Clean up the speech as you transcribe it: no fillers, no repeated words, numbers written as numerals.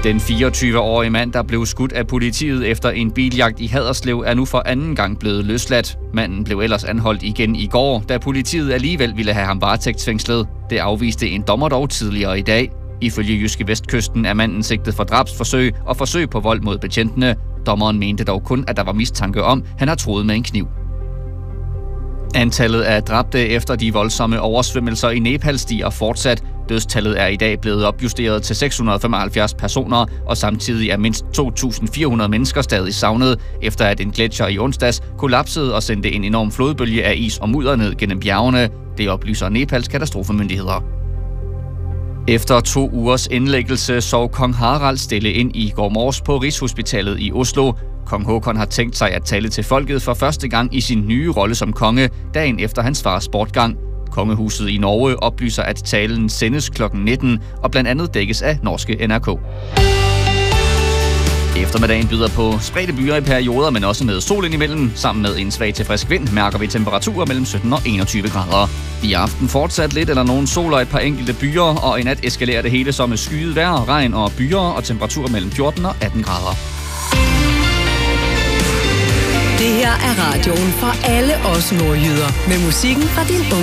Den 24-årige mand, der blev skudt af politiet efter en biljagt i Haderslev, er nu for anden gang blevet løsladt. Manden blev ellers anholdt igen i går, da politiet alligevel ville have ham varetægtsfængslet. Det afviste en dommer dog tidligere i dag. Ifølge Jyske Vestkysten er manden sigtet for drabsforsøg og forsøg på vold mod betjentene. Dommeren mente dog kun, at der var mistanke om, han har truet med en kniv. Antallet af dræbte efter de voldsomme oversvømmelser i Nepal stiger fortsat. Dødstallet er i dag blevet opjusteret til 675 personer, og samtidig er mindst 2.400 mennesker stadig savnet, efter at en gletsjer i onsdags kollapsede og sendte en enorm flodbølge af is og mudder ned gennem bjergene. Det oplyser Nepals katastrofemyndigheder. Efter 2 ugers indlæggelse sov kong Harald stille ind i går morges på Rigshospitalet i Oslo. Kong Håkon har tænkt sig at tale til folket for første gang i sin nye rolle som konge, dagen efter hans fars bortgang. Kongehuset i Norge oplyser, at talen sendes kl. 19 og blandt andet dækkes af norske NRK. Eftermiddagen byder på spredte byer i perioder, men også med sol indimellem. Sammen med en svag til frisk vind mærker vi temperaturer mellem 17 og 21 grader. I aften fortsat lidt eller nogen sol og et par enkelte byer, og i nat eskalerer det hele som med skyet vejr, regn og byer og temperaturer mellem 14 og 18 grader. Det her er radioen for alle os nordjyder med musikken fra din